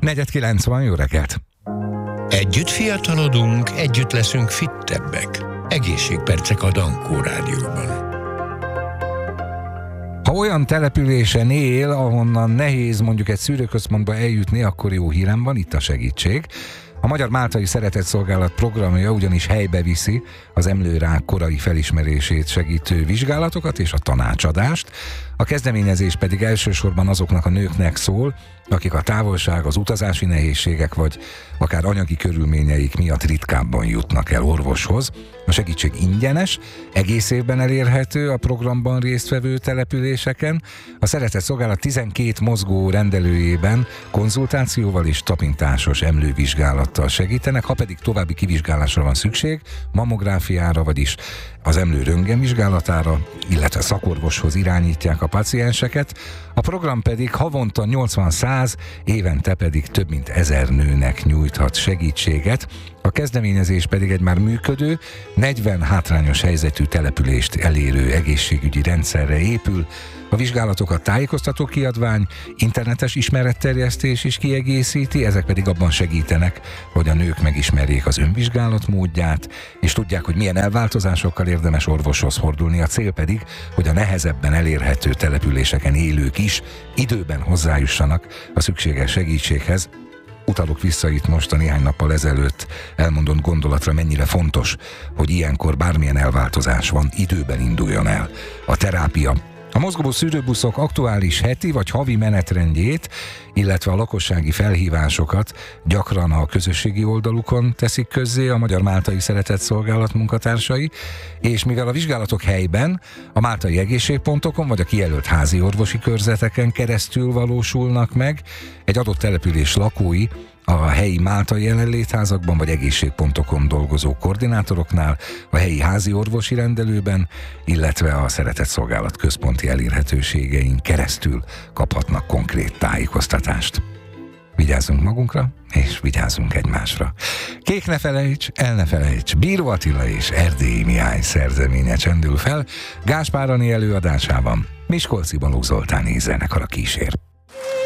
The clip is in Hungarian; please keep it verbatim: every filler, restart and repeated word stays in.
Negyed kilenc van, jó reggelt! Együtt fiatalodunk, együtt leszünk fittebbek. Egészségpercek a Dankó Rádióban. Ha olyan településen él, ahonnan nehéz mondjuk egy szűrőközpontba eljutni, akkor jó hírem van, itt a segítség. A Magyar Máltai Szeretetszolgálat programja ugyanis helybe viszi az emlőrák korai felismerését segítő vizsgálatokat és a tanácsadást. A kezdeményezés pedig elsősorban azoknak a nőknek szól, akik a távolság, az utazási nehézségek vagy akár anyagi körülményeik miatt ritkábban jutnak el orvoshoz. A segítség ingyenes, egész évben elérhető a programban résztvevő településeken. A Szeretetszolgálat tizenkét mozgó rendelőjében konzultációval és tapintásos emlővizsgálattal segítenek, ha pedig további kivizsgálásra van szükség, mammográfiára, vagyis az emlő röntgenvizsgálatára, illetve szakorvoshoz irányítják a pacienseket. A program pedig havonta nyolcvan-száz, évente pedig több mint ezer nőnek nyújthat segítséget. A kezdeményezés pedig egy már működő, negyven hátrányos helyzetű települést elérő egészségügyi rendszerre épül. A vizsgálatokat tájékoztató kiadvány, internetes ismeretterjesztés is kiegészíti, ezek pedig abban segítenek, hogy a nők megismerjék az önvizsgálat módját, és tudják, hogy milyen elváltozásokkal érdemes orvoshoz fordulni. A cél pedig, hogy a nehezebben elérhető településeken élők is időben hozzájussanak a szükséges segítséghez. Utalok vissza itt most a néhány nappal ezelőtt elmondott gondolatra, mennyire fontos, hogy ilyenkor bármilyen elváltozás van, időben induljon el a terápia. A mozgó szűrőbuszok aktuális heti vagy havi menetrendjét, illetve a lakossági felhívásokat gyakran a közösségi oldalukon teszik közzé a Magyar Máltai Szeretetszolgálat munkatársai, és mivel a vizsgálatok helyben, a máltai egészségpontokon vagy a kijelölt házi orvosi körzeteken keresztül valósulnak meg, egy adott település lakói a helyi máltai jelenlétházakban vagy egészségpontokon dolgozó koordinátoroknál, a helyi házi orvosi rendelőben, illetve a Szeretetszolgálat központi elérhetőségein keresztül kaphatnak konkrét tájékoztatást. Vigyázzunk magunkra, és vigyázzunk egymásra. Kék ne felejts, el ne felejts, Bíró Attila és Erdélyi Mihály szerzeménye csendül fel Gáspár Ani előadásában. Miskolci Balogh Zoltáni zenekar a kísér.